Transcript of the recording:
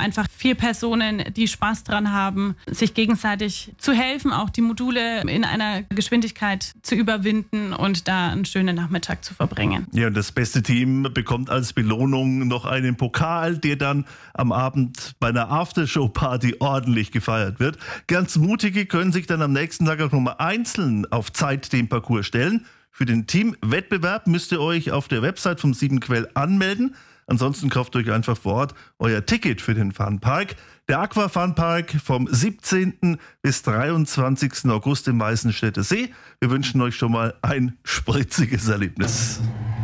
einfach 4 Personen, die Spaß dran haben, sich gegenseitig zu helfen, auch die Module in einer Geschwindigkeit zu überwinden und da einen schönen Nachmittag zu verbringen. Ja, und das beste Team bekommt als Belohnung noch einen Pokal, der dann am Abend bei einer Aftershow-Party ordentlich gefeiert wird. Ganz Mutige können sich dann am nächsten Tag auch nochmal einzeln auf Zeit den Parcours stellen. Für den Teamwettbewerb müsst ihr euch auf der Website vom Siebenquell anmelden. Ansonsten kauft euch einfach vor Ort euer Ticket für den Funpark. Der Aqua Funpark vom 17. bis 23. August im Weißenstädter See. Wir wünschen euch schon mal ein spritziges Erlebnis.